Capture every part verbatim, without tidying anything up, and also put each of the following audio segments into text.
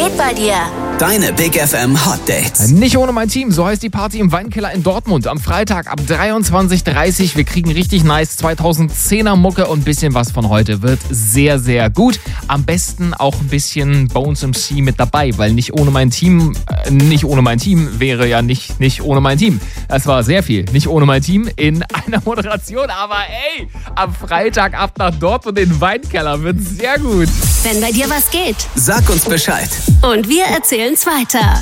geht bei dir? Deine Big F M Hot Dates. Nicht ohne mein Team, so heißt die Party im Weinkeller in Dortmund. Am Freitag ab dreiundzwanzig Uhr dreißig. Wir kriegen richtig nice zweitausendzehner Mucke und ein bisschen was von heute. Wird sehr, sehr gut. Am besten auch ein bisschen Bones M C mit dabei, weil nicht ohne mein Team, äh, nicht ohne mein Team wäre ja nicht, nicht ohne mein Team. Das war sehr viel. Nicht ohne mein Team in einer Moderation. Aber ey, am Freitag ab nach Dortmund in den Weinkeller wird sehr gut. Wenn bei dir was geht. Sag uns Bescheid. Und wir erzählen's weiter.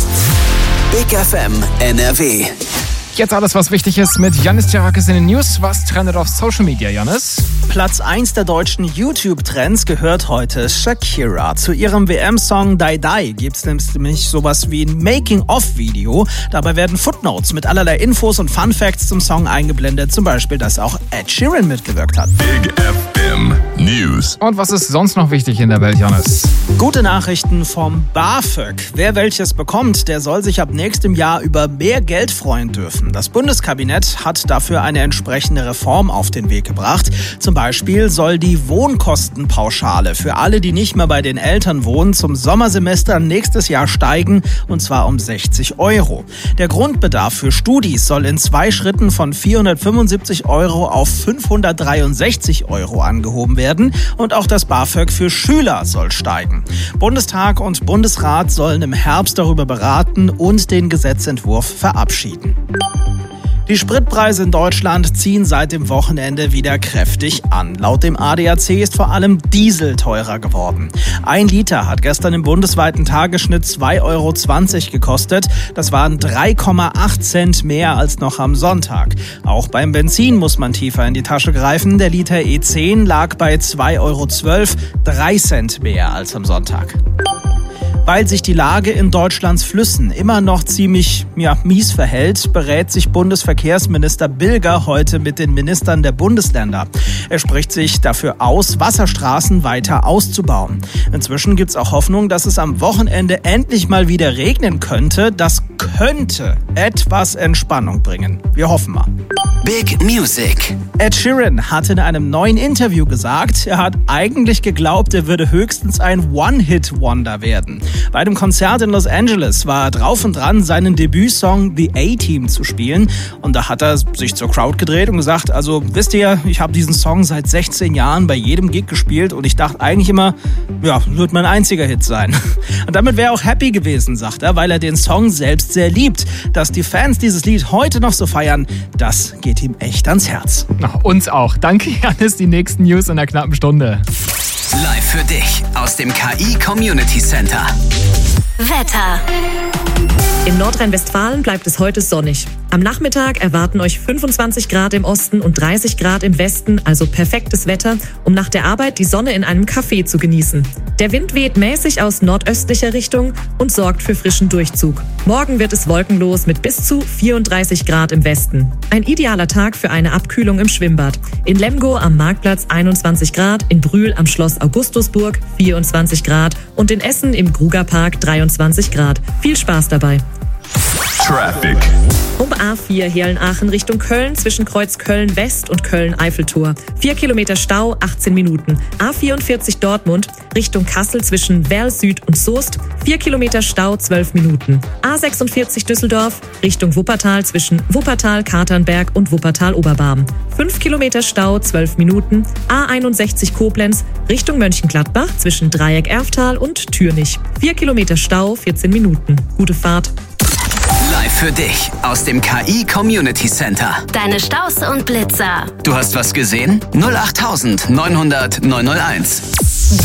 Big F M N R W. Jetzt alles, was wichtig ist mit Yannis Tsarakis in den News. Was trendet auf Social Media, Yannis? Platz eins der deutschen YouTube-Trends gehört heute Shakira. Zu ihrem W M-Song Die Die gibt es nämlich sowas wie ein Making-of-Video. Dabei werden Footnotes mit allerlei Infos und Fun-Facts zum Song eingeblendet. Zum Beispiel, dass auch Ed Sheeran mitgewirkt hat. Big F M News. Und was ist sonst noch wichtig in der Welt, Yannis? Gute Nachrichten vom BAföG. Wer welches bekommt, der soll sich ab nächstem Jahr über mehr Geld freuen dürfen. Das Bundeskabinett hat dafür eine entsprechende Reform auf den Weg gebracht. Zum Beispiel soll die Wohnkostenpauschale für alle, die nicht mehr bei den Eltern wohnen, zum Sommersemester nächstes Jahr steigen, und zwar um sechzig Euro. Der Grundbedarf für Studis soll in zwei Schritten von vierhundertfünfundsiebzig Euro auf fünfhundertdreiundsechzig Euro angehoben werden, und auch das BAföG für Schüler soll steigen. Bundestag und Bundesrat sollen im Herbst darüber beraten und den Gesetzentwurf verabschieden. Die Spritpreise in Deutschland ziehen seit dem Wochenende wieder kräftig an. Laut dem A D A C ist vor allem Diesel teurer geworden. Ein Liter hat gestern im bundesweiten Tagesschnitt zwei Euro zwanzig gekostet. Das waren drei Komma acht Cent mehr als noch am Sonntag. Auch beim Benzin muss man tiefer in die Tasche greifen. Der Liter E zehn lag bei zwei Euro zwölf, drei Cent mehr als am Sonntag. Weil sich die Lage in Deutschlands Flüssen immer noch ziemlich ja, mies verhält, berät sich Bundesverkehrsminister Bilger heute mit den Ministern der Bundesländer. Er spricht sich dafür aus, Wasserstraßen weiter auszubauen. Inzwischen gibt es auch Hoffnung, dass es am Wochenende endlich mal wieder regnen könnte. Das könnte etwas Entspannung bringen. Wir hoffen mal. Big Music. Ed Sheeran hat in einem neuen Interview gesagt, er hat eigentlich geglaubt, er würde höchstens ein One-Hit-Wonder werden. Bei einem Konzert in Los Angeles war er drauf und dran, seinen Debütsong The A-Team zu spielen. Und da hat er sich zur Crowd gedreht und gesagt, also wisst ihr, ich habe diesen Song seit sechzehn Jahren bei jedem Gig gespielt und ich dachte eigentlich immer, ja, wird mein einziger Hit sein. Und damit wäre er auch happy gewesen, sagt er, weil er den Song selbst sehr liebt. Dass die Fans dieses Lied heute noch so feiern, das geht ihm echt ans Herz. Ach, uns auch. Danke, Yannis. Die nächsten News in einer knappen Stunde. Live für dich aus dem K I Community Center. Wetter. In Nordrhein-Westfalen bleibt es heute sonnig. Am Nachmittag erwarten euch fünfundzwanzig Grad im Osten und dreißig Grad im Westen, also perfektes Wetter, um nach der Arbeit die Sonne in einem Café zu genießen. Der Wind weht mäßig aus nordöstlicher Richtung und sorgt für frischen Durchzug. Morgen wird es wolkenlos mit bis zu vierunddreißig Grad im Westen. Ein idealer Tag für eine Abkühlung im Schwimmbad. In Lemgo am Marktplatz einundzwanzig Grad, in Brühl am Schloss Augustusburg vierundzwanzig Grad und in Essen im Grugerpark dreiundzwanzig Grad. Viel Spaß dabei. Traffic. Um A vier Heerlen-Aachen Richtung Köln zwischen Kreuz Köln-West und Köln-Eiffeltor. Vier Kilometer Stau, achtzehn Minuten. A vierundvierzig Dortmund Richtung Kassel zwischen Werl Süd und Soest. Vier Kilometer Stau, zwölf Minuten. A sechsundvierzig Düsseldorf Richtung Wuppertal zwischen Wuppertal, Katernberg und Wuppertal-Oberbarm. Fünf Kilometer Stau, zwölf Minuten. A einundsechzig Koblenz Richtung Mönchengladbach zwischen Dreieck Erftal und Türnich. Vier Kilometer Stau, vierzehn Minuten. Gute Fahrt. Live für dich aus dem K I Community Center. Deine Staus und Blitzer. Du hast was gesehen? null acht neunhundert neunhunderт neunhunderteins.